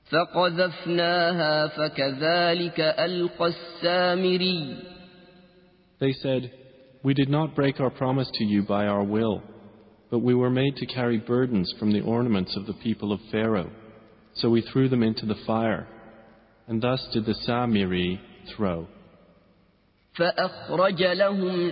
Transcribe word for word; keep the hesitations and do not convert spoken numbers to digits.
فقذفناها فكذلك ألقى السامري. They said, "We did not break our promise to you by our will, but we were made to carry burdens from the ornaments of the people of Pharaoh. So we threw them into the fire, and thus did the Samiri throw." فأخرج لهم